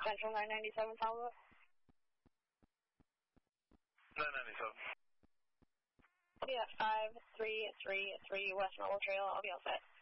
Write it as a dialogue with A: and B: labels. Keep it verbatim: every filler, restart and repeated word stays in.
A: Central nine ninety-seven, follow up.
B: nine ninety-seven.
A: Yeah, five three three three West Noble Trail. I'll be all set.